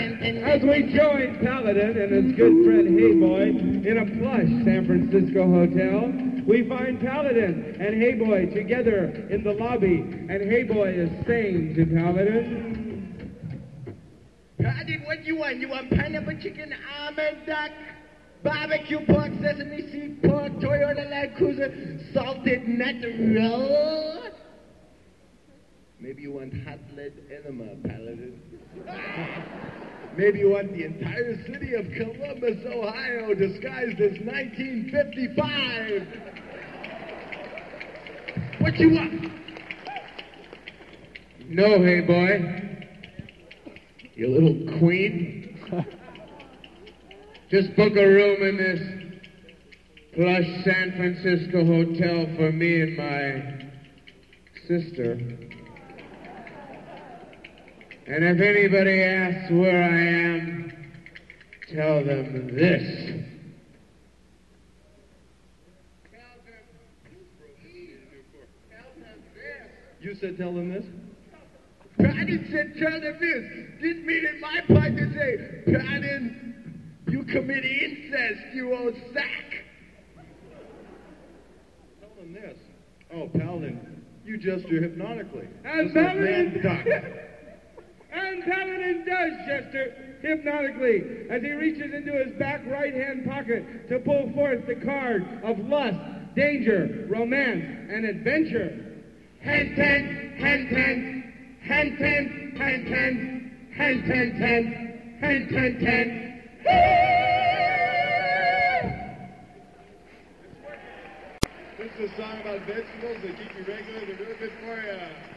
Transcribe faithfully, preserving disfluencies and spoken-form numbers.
As we join Paladin and his good friend Hey Boy in a plush San Francisco hotel, we find Paladin and Hey Boy together in the lobby, and Hey Boy is saying to Paladin, Paladin, what you want? You want pineapple chicken, almond duck, barbecue pork, sesame seed pork, Toyota Land Cruiser, salted nut roll? Maybe you want hot lead enema, Paladin. Maybe you want the entire city of Columbus, Ohio, disguised as nineteen fifty-five. What you want? No, Hey Boy. You little queen. Just book a room in this plush San Francisco hotel for me and my sister. And if anybody asks where I am, tell them this. You said tell them this? Paladin said tell them this. Didn't mean in my part to say, Paladin, you commit incest, you old sack. Tell them this. Oh, Paladin, you gesture hypnotically. And Paladin... And Paladin does gesture hypnotically as he reaches into his back right-hand pocket to pull forth the card of lust, danger, romance, and adventure. Hand ten, hand ten, hand ten, hand ten, hand ten, ten, hand ten, ten. This is a song about vegetables that keep you regular. They're really good for you.